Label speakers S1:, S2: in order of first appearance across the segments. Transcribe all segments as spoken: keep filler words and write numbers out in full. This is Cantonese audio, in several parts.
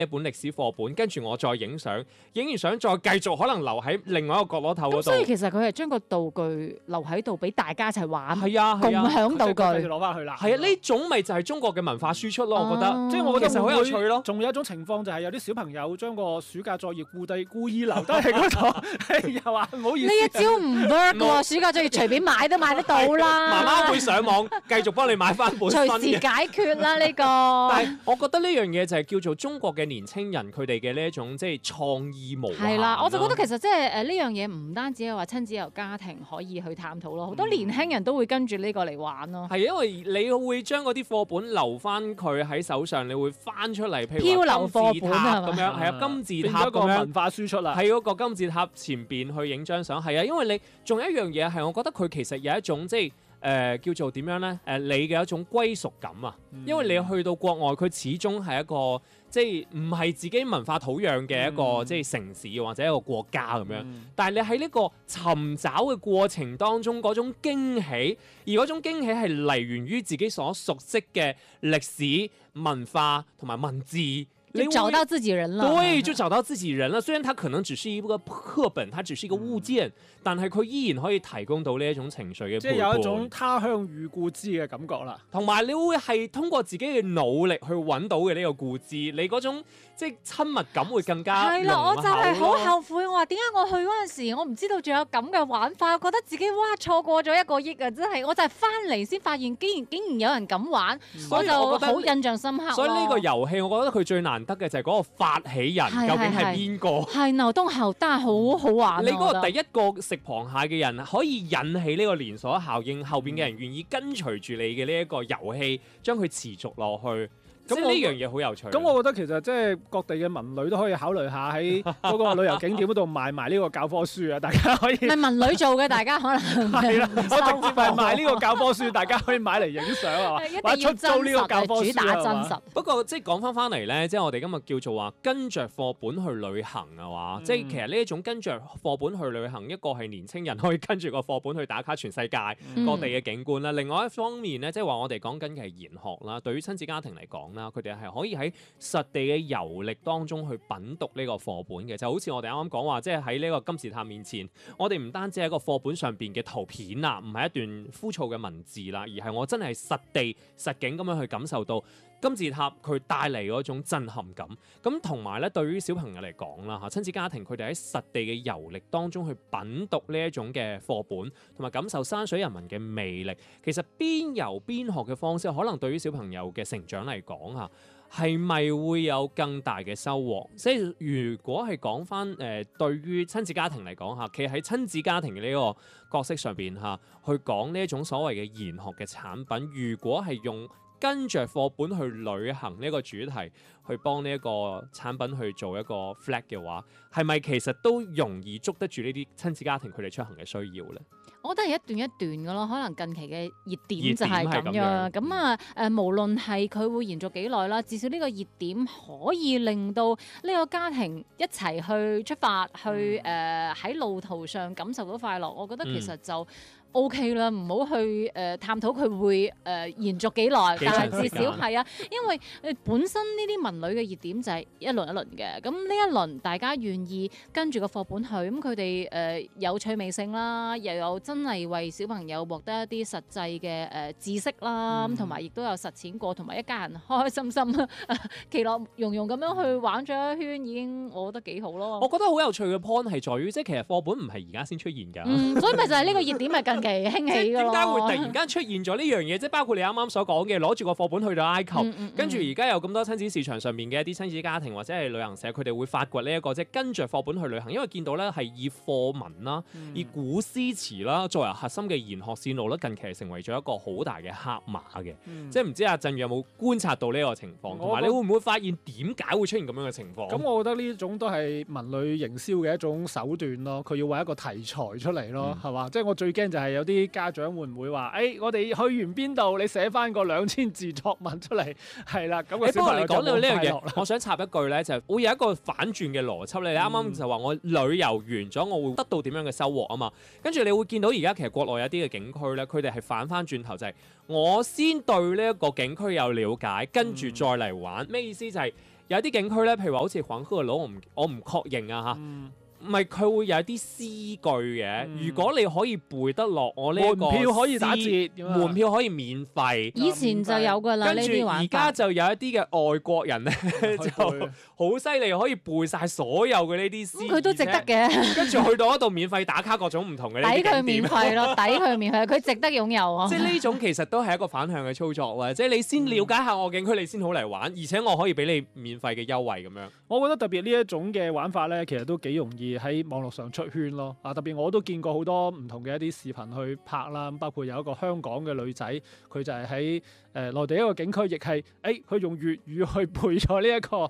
S1: 一本歷史課本，跟住我再影相，影完相再繼續可能留喺另外一個角落頭嗰度。
S2: 咁所以其實佢係將個道具留喺度俾大家一齊玩，
S1: 係啊，
S2: 共享道具。
S3: 繼續攞翻去啦。
S1: 係啊，呢種咪就係中國嘅文化輸出咯，我覺得。
S3: 即係我覺得
S1: 其實好有趣咯。
S3: 仲有一種情況就係有啲小朋友將個暑假作業故地故意留低喺嗰度，又話唔好意思。
S2: 呢一招唔 work 喎，暑假作業隨便買都買得到啦。
S1: 媽媽會上網繼續幫你買翻本新嘅。
S2: 隨時解決啦呢個。
S1: 但係我覺得呢樣嘢就係叫做中國嘅年青人佢哋嘅呢一種即係創意無限。
S2: 係啦，我就覺得其實即係誒呢樣嘢唔單止係話親子由家庭可以去探討咯，好多年輕人都會跟住呢個嚟玩咯。
S1: 係因為你會將嗰啲課本留翻佢喺手上，你會翻出嚟，譬如
S2: 漂流課本
S1: 咁樣，係啊，金字塔咁樣，
S3: 變咗一個文化輸出啦。
S1: 喺嗰個金字塔前邊去影張相，係啊，因為你仲有一樣嘢係，我覺得佢其實有一種即係。誒、呃、叫做點樣咧？誒、呃、你嘅一種歸屬感啊，嗯、因為你去到國外，佢始終係一個即係唔係自己文化土壤嘅一個、嗯、即係城市或者一個國家咁樣。嗯、但係你喺呢個尋找嘅過程當中，嗰種驚喜，而嗰種驚喜係嚟源於自己所熟悉嘅歷史文化同埋文字。
S2: 就找到自己人了，
S1: 對，就找到自己人了。雖然它可能只是一個課本，它只是一個物件，嗯、但係佢依然可以提供到呢一種情緒嘅，
S3: 即係有一種他鄉遇故知嘅感覺啦。
S1: 同埋你會係通過自己嘅努力去揾到嘅呢個故知，你嗰種即係親密感會更加濃厚。係啦，
S2: 我就係好後悔，我話點解我去嗰陣時，我唔知道仲有咁嘅玩法，我覺得自己哇錯過咗一個億啊！真係，我就係翻嚟先發現，竟然竟然有人咁玩，所以我就好印象深刻。
S1: 所以呢個遊戲，我覺得佢最難得嘅就係嗰個發起人究竟係邊個？
S2: 係牛東後單好好玩。
S1: 你嗰個第一個食螃蟹嘅人可以引起呢個連鎖效應，後邊嘅人願意跟隨住你嘅呢一個遊戲，將佢持續落去。咁呢樣嘢好有趣。
S3: 咁我覺得其實即係各地嘅文旅都可以考慮下喺嗰個旅遊景點嗰度賣埋呢個教科書啊！大家可以
S2: 係文旅做嘅，大家可能
S3: 係啦，我直接係賣呢個教科書，大家可以買嚟影相啊嘛，或者出租呢個教科書
S2: 主打真實。
S1: 不過即係講翻翻嚟咧，即係我哋今日叫做話跟着課本去旅行啊嘛，嗯、即係其實呢一種跟着課本去旅行，一個係年青人可以跟住個課本去打卡全世界各地嘅景觀啦，嗯、另外一方面咧，即係話我哋講緊嘅係研學啦，對於親子家庭嚟講啦，佢哋係可以喺實地嘅遊歷當中去品讀呢個課本嘅，就好似我哋啱啱講話，即係喺呢個金字塔面前，我哋唔單止係一個課本上邊嘅圖片啊，唔係一段枯燥嘅文字啦，而係我真係實地實景咁樣去感受到金字塔佢帶嚟嗰種震撼感。咁同埋咧，對於小朋友嚟講啦嚇，親子家庭佢哋喺實地嘅遊歷當中去品讀呢一種嘅課本，同埋感受山水人文嘅魅力，其實邊遊邊學嘅方式，可能對於小朋友嘅成長嚟講嚇，係咪會有更大嘅收穫？即係如果係講翻誒，對於親子家庭嚟講嚇，企喺親子家庭嘅呢個角色上邊嚇，去講呢一種所謂嘅研學嘅產品，如果係用跟着課本去旅行呢個主題，去幫呢一個產品去做一個 flag 嘅話，係咪其實都容易捉得住呢啲親子家庭佢哋出行嘅需要咧？
S2: 我覺得係一段一段嘅咯，可能近期嘅熱點就係咁樣。咁啊誒，無論係佢會延續幾耐啦，至少呢個熱點可以令到呢個家庭一齊去出發，去誒喺、呃、路途上感受到快樂。我覺得其實就 O K 啦，唔好去誒、呃、探討佢會誒、呃、延續幾耐，但係至少係啊，因為誒本身呢啲文旅嘅熱點就係一輪一輪嘅。咁呢一輪大家願意跟住個課本去，咁佢哋誒有趣味性啦，又有真係為小朋友獲得一啲實際嘅誒知識啦，咁同埋亦都有實踐過，同埋一家人開開心心、其樂融融咁樣去玩咗一圈，已經我覺得幾好咯。
S1: 我覺得好有趣嘅 point 係在於，即係其實課本唔係而家先出現㗎、
S2: 嗯，所以咪就係呢個熱點咪近期興起㗎咯。
S1: 點解會突然間出現咗呢樣嘢？即係包括你啱啱所講嘅，攞住個課本去到埃及，嗯嗯、跟住而家有咁多親子市場上面嘅一啲親子家庭或者係旅行社，佢哋會發掘呢、這、一個即係跟着課本去旅行，因為見到咧係以課文啦、嗯、以古詩詞啦作為核心嘅研學線路咧，近期係成為咗一個好大嘅黑馬嘅。嗯、即係唔知阿振宇有冇觀察到呢個情況，同埋你會唔會發現點解會出現咁樣嘅情況？
S3: 咁我覺得呢種都係文旅營銷嘅一種手段咯，佢要揾一個題材出嚟咯，係嘛、嗯？即係我最驚就係有啲家長會唔會話，誒、哎，我哋去完邊度，你寫翻個兩千字作文出嚟，係啦。咁個小朋友就冇快樂啦。不過你講到呢樣嘢，
S1: 我想插一句咧，就係會有一個反轉嘅邏輯咧。你啱啱就話我旅遊完咗，我會得到點樣嘅收穫啊嘛？跟住你會見到而家其實國內有啲嘅景區咧，佢哋係反翻轉頭就係、是、我先對呢一個景區有了解，跟住再嚟玩。咩、嗯、意思就係、是？ 有啲景區咧，譬如話好似黃鶴樓，我唔我唔確認啊嚇。
S3: 嗯
S1: 唔係佢會有一啲詩句嘅，
S3: 嗯
S1: 如果你可以背得落我呢一個
S3: 門票可以打折
S1: 詩
S3: 咁啊
S1: 門票可以免費。
S2: 以前就有㗎啦，呢
S1: 跟住
S2: 啲玩
S1: 而家
S2: 法。
S1: 就有一啲嘅外國人咧，就好犀利，可以背晒所有嘅呢啲詩。
S2: 咁佢都值得嘅，
S1: 跟住去到嗰度免費打卡各種唔同嘅呢啲
S2: 抵佢
S1: 景點。
S2: 免費咯，抵佢免費，佢值得擁有啊！
S1: 即係呢種其實都係一個反向嘅操作喎，即係你先了解下我景區，你先好嚟玩，而且我可以俾你免費嘅優惠咁樣。
S3: 我覺得特別呢一種嘅玩法咧，其實都幾容易喺網絡上出圈咯。啊，特別我都見過好多唔同嘅一啲視頻去拍啦，包括有一個香港嘅女仔，佢就係喺誒內地一個景區，亦係誒佢用粵語去背咗呢一個誒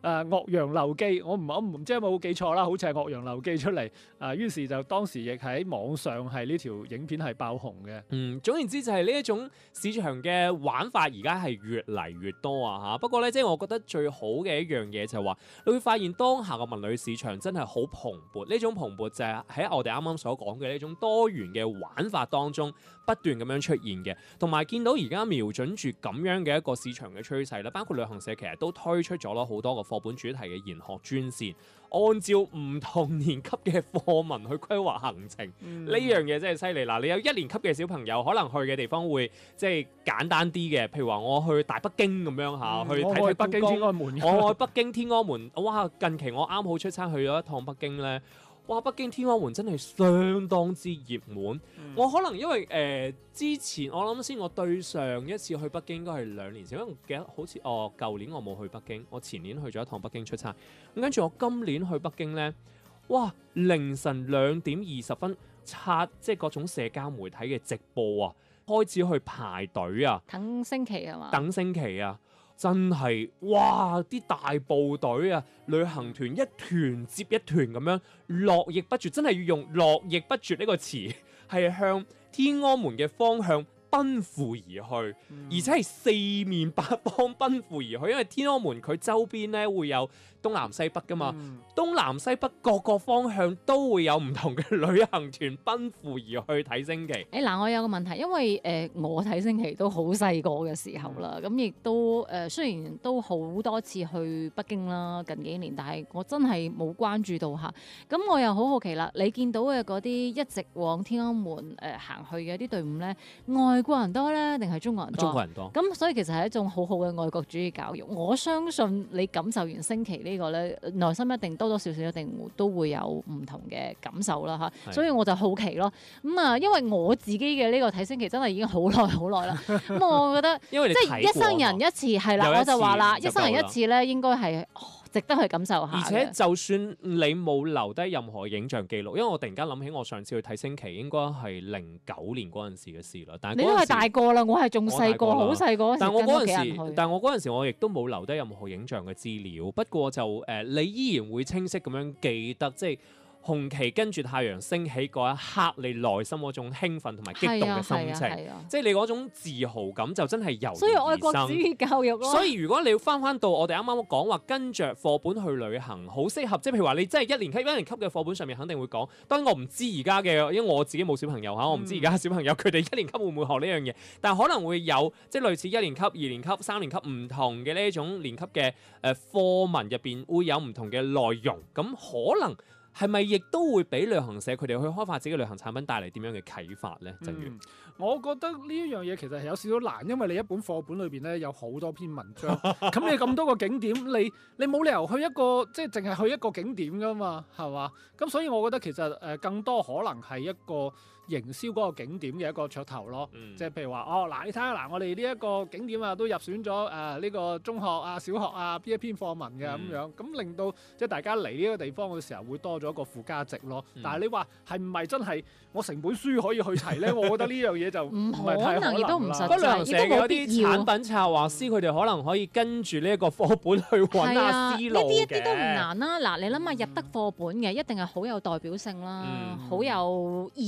S3: 《岳陽樓記》。我唔我唔知有冇記錯啦，好似係《岳陽樓記》出嚟。啊，於是就當時亦喺網上係呢條影片係爆紅嘅。
S1: 嗯，總言之就係呢一種市場嘅玩法，而家係越嚟越多啊嚇。不過咧，即係我覺得最好嘅一樣嘢就係話，你會發現當下嘅文旅市場真係好蓬勃。呢種蓬勃就係喺我哋啱啱所講嘅呢種多元嘅玩法當中不斷咁樣出現嘅，同埋見到而家瞄準住咁樣嘅一個市場嘅趨勢啦。包括旅行社其實都推出咗咯好多個課本主題嘅研學專線，按照唔同年級嘅課文去規劃行程。呢、
S3: 嗯、
S1: 樣嘢真係犀利嗱！你有一年級嘅小朋友，可能去嘅地方會即係簡單啲嘅，譬如話我去大北京咁樣嚇，
S3: 嗯、
S1: 去睇睇
S3: 我去北京天安門。
S1: 我去北京天安門，哇！近期我啱好出差去咗一趟北京咧。哇！北京天安門真係相當之熱門。嗯、我可能因為誒、呃、之前我諗先，我對上一次去北京應該係兩年前，因為我記得好似哦舊年我冇去北京，我前年去咗一趟北京出差。咁跟住我今年去北京咧，哇！凌晨兩點二十分刷即係各種社交媒體嘅直播啊，開始去排隊啊，
S2: 等星期係嘛？
S1: 等星期啊！真係哇！啲大部隊啊，旅行團一團接一團咁樣絡繹不絕，真係要用絡繹不絕呢個詞，係向天安門嘅方向奔赴而去，
S3: 嗯、
S1: 而且係四面八方奔赴而去，因為天安門佢周邊咧會有東南西北噶嘛，
S3: 嗯、
S1: 東南西北各個方向都會有唔同嘅旅行團奔赴而去睇升旗。
S2: 誒嗱、欸，我有個問題，因為誒、呃、我睇升旗都好細個嘅時候啦，咁亦、嗯、都誒、呃、雖然都好多次去北京啦，近幾年，但係我真係冇關注到嚇。咁我又好好奇啦，你見到嘅嗰啲一直往天安門誒、呃、行去嘅啲隊伍咧，外國人多咧定係中國人多？
S1: 中國人多。
S2: 咁所以其實係一種好好嘅愛國主義教育。我相信你感受完升旗呢個咧，內心一定多多少少一定都會有唔同嘅感受啦嚇。所以我就好奇咯。咁啊，因為我自己嘅呢個睇升旗真係已經好耐好耐啦。咁我覺得
S1: 因為你
S2: 即係一生人一次係啦，我就話啦，一生人一次咧應該係。值得去感受下。
S1: 而且就算你冇留低任何影像記錄，因為我突然間諗起我上次去睇升旗應該係零九年嗰陣時嘅事啦。但係
S2: 你都係大個啦，我係仲細個，好細個。
S1: 但我嗰陣時，但我嗰陣時我亦都冇留低任何影像嘅資料。不過就誒、呃，你依然會清晰咁樣記得，即係紅旗跟住太陽升起嗰一刻，你內心嗰種興奮同埋激動嘅心情，
S2: 啊啊啊、
S1: 即係你嗰種自豪感就真係由
S2: 所以愛國主義教育咯。
S1: 所以如果你要翻翻到我哋啱啱講話跟着課本去旅行，好適合。即係譬如話你真係一年級一年級嘅課本上面肯定會講。當然我唔知而家嘅，因為我自己冇小朋友嚇，我唔知而家小朋友佢哋一年級會唔會學呢樣嘢。但係可能會有即係類似一年級、二年級、三年級唔同嘅呢一種年級嘅誒課文入邊會有唔同嘅內容。咁可能。係咪亦都會俾旅行社佢哋去開發自己嘅旅行產品帶嚟點樣嘅啟發咧？正如、
S3: 嗯，我覺得呢一樣嘢其實係有少少難，因為你一本課本裏邊咧有好多篇文章，咁你咁多個景點，你你冇理由去一個即係淨係去一個景點噶嘛，係嘛？咁所以我覺得其實誒更多可能係一個營銷嗰個景點嘅一個噱頭咯，嗯、即係譬如話哦嗱，你睇下嗱，我哋呢一個景點啊都入選咗誒呢個中學啊、小學啊邊一篇課文嘅咁、嗯、樣，咁令到即係大家嚟呢個地方嘅時候會多咗一個附加值咯。嗯、但係你話係唔係真係我成本書可以去齊咧？我覺得呢樣嘢就唔係太可能，
S2: 亦都唔實際，
S1: 嗰旅行社嘅嗰啲產品策劃師，佢哋、
S2: 嗯、
S1: 可能可以跟住呢一個課本去揾下思路嘅。呢啲一啲都唔
S2: 難啦。嗱，你諗下入得課本嘅一定係好有代表性啦，好、嗯、有意義啦。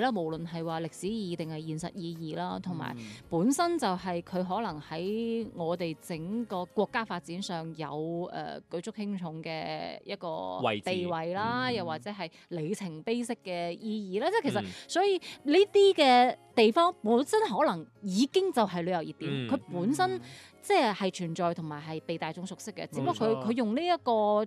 S2: 啦，無論係話歷史意義定係現實意義啦，同埋
S3: 嗯
S2: 本身就係佢可能喺我哋整個國家發展上有誒、呃、舉足輕重嘅一個
S1: 位置
S2: 地位啦，
S3: 嗯
S2: 又或者係里程碑式嘅意義啦。即係其實，
S1: 嗯
S2: 所以呢啲嘅地方本身可能已經就係旅遊熱點，佢、
S1: 嗯
S2: 本身。即係係存在同埋係被大眾熟悉嘅，只不過佢
S3: 冇錯
S2: 佢用呢一個